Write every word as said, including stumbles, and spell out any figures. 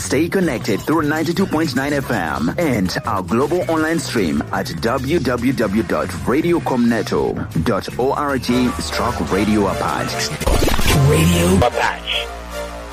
Stay connected through ninety-two point nine F M and our global online stream at w w w dot radio comneto dot org stroke radio Apache. Radio Apache.